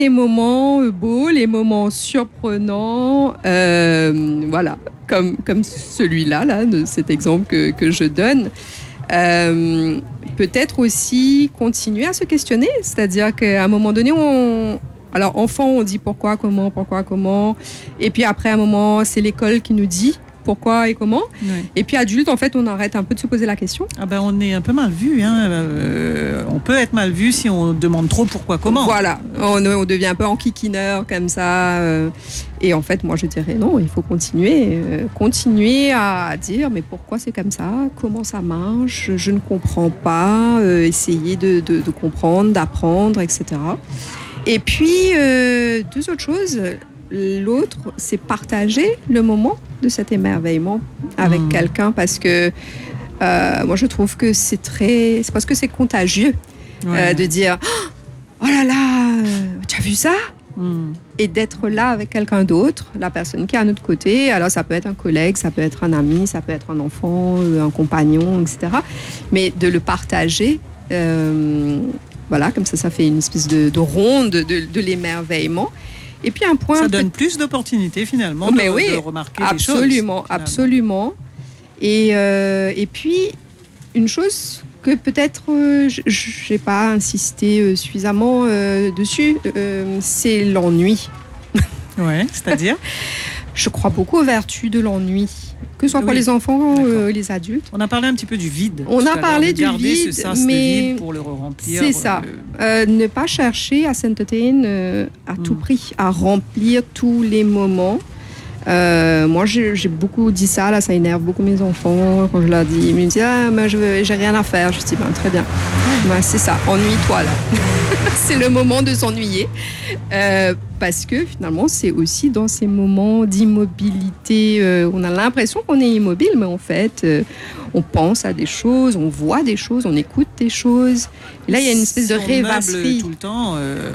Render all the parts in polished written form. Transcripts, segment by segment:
Les moments beaux, les moments surprenants, voilà, comme celui-là, là, de cet exemple que je donne. Peut-être aussi continuer à se questionner, c'est-à-dire qu'à un moment donné, alors enfant, on dit pourquoi, comment, et puis après, à un moment, c'est l'école qui nous dit pourquoi et comment. Ouais. Et puis adulte, en fait, on arrête un peu de se poser la question. Ah ben on est un peu mal vu, hein. On peut être mal vu si on demande trop pourquoi, comment. Voilà, on devient un peu enquiquineur comme ça. Et en fait, moi, je dirais non, il faut continuer à dire mais pourquoi c'est comme ça, comment ça marche, je ne comprends pas, essayer de comprendre, d'apprendre, etc. Et puis, deux autres choses. L'autre, c'est partager le moment de cet émerveillement avec quelqu'un parce que moi, je trouve que c'est parce que c'est contagieux de dire oh là là, tu as vu ça? Et d'être là avec quelqu'un d'autre, la personne qui est à notre côté. Alors, ça peut être un collègue, ça peut être un ami, ça peut être un enfant, un compagnon, etc. Mais de le partager, voilà, comme ça fait une espèce de ronde de l'émerveillement. Et puis un point... Ça donne plus d'opportunités finalement de remarquer les choses. Absolument. Et puis, une chose que peut-être je n'ai pas insisté suffisamment dessus, c'est l'ennui. Ouais, c'est-à-dire Je crois beaucoup aux vertus de l'ennui, que ce soit pour les enfants ou les adultes. On a parlé un petit peu du vide. On a parlé du vide, ce sas de vide pour le remplir. C'est ça. Ne pas chercher à s'entertainer à tout prix, à remplir tous les moments. Moi, j'ai beaucoup dit ça, là, ça énerve beaucoup mes enfants quand je leur dis. Ils me disent j'ai rien à faire. Je dis très bien. C'est ça, ennuie-toi là. C'est le moment de s'ennuyer. Parce que finalement, c'est aussi dans ces moments d'immobilité, on a l'impression qu'on est immobile, mais en fait, on pense à des choses, on voit des choses, on écoute des choses. Et là, il y a une espèce de rêvasserie. Tout le temps,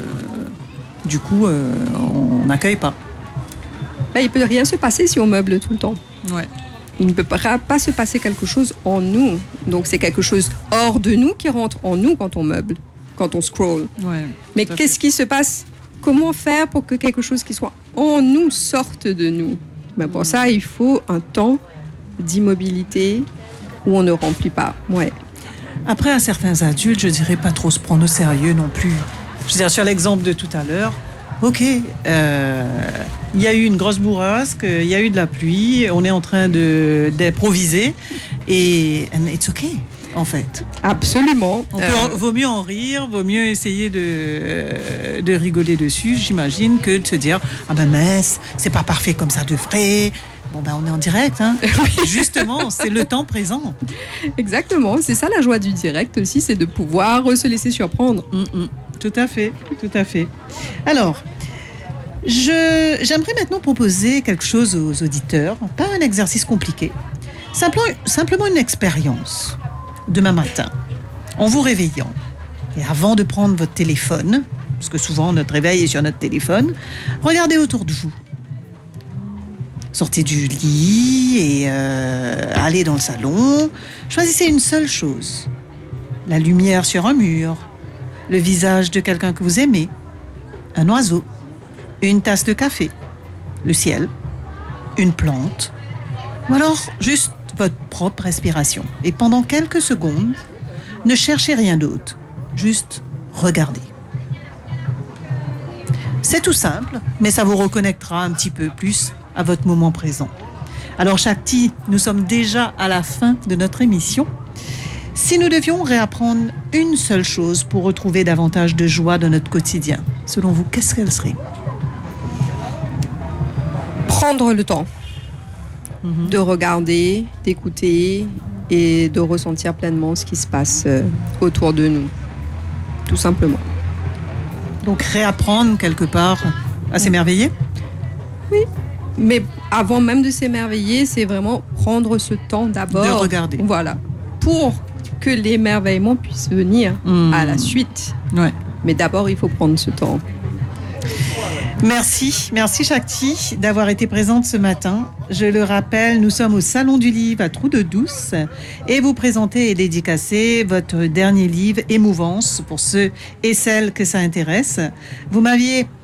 du coup, on n'accueille pas. Là, il ne peut rien se passer si on meuble tout le temps. Ouais. Il ne peut pas se passer quelque chose en nous. Donc, c'est quelque chose hors de nous qui rentre en nous quand on meuble, quand on scroll. Ouais, mais qu'est-ce qui se passe? Comment faire pour que quelque chose qui soit en nous sorte de nous? Pour ça, il faut un temps d'immobilité où on ne remplit pas. Ouais. Après, à certains adultes, je dirais pas trop se prendre au sérieux non plus. Je veux dire, sur l'exemple de tout à l'heure, ok, il y a eu une grosse bourrasque, il y a eu de la pluie, on est en train d'improviser et it's ok, en fait. Absolument. Vaut mieux en rire, vaut mieux essayer de rigoler dessus, j'imagine, que de se dire ah ben mince, c'est pas parfait comme ça devrait. Bon ben on est en direct, hein. Justement, c'est le temps présent. Exactement, c'est ça la joie du direct aussi, c'est de pouvoir se laisser surprendre. Tout à fait. Alors, j'aimerais maintenant proposer quelque chose aux auditeurs, pas un exercice compliqué, simplement une expérience. Demain matin, en vous réveillant, et avant de prendre votre téléphone, parce que souvent notre réveil est sur notre téléphone, regardez autour de vous. Sortez du lit et allez dans le salon. Choisissez une seule chose. La lumière sur un mur, le visage de quelqu'un que vous aimez, un oiseau, une tasse de café, le ciel, une plante, ou alors juste votre propre respiration. Et pendant quelques secondes, ne cherchez rien d'autre, juste regardez. C'est tout simple, mais ça vous reconnectera un petit peu plus à votre moment présent. Alors Shakti, nous sommes déjà à la fin de notre émission. Si nous devions réapprendre une seule chose pour retrouver davantage de joie dans notre quotidien, selon vous, qu'est-ce qu'elle serait? Prendre le temps de regarder, d'écouter et de ressentir pleinement ce qui se passe autour de nous, tout simplement. Donc réapprendre quelque part à s'émerveiller? Oui, mais avant même de s'émerveiller, c'est vraiment prendre ce temps d'abord. De regarder. Voilà, pour que l'émerveillement puisse venir à la suite. Ouais. Mais d'abord, il faut prendre ce temps. Merci Shakti d'avoir été présente ce matin. Je le rappelle, nous sommes au Salon du Livre à Trou-de-Douce et vous présentez et dédicacez votre dernier livre, Émouvance, pour ceux et celles que ça intéresse. Vous m'aviez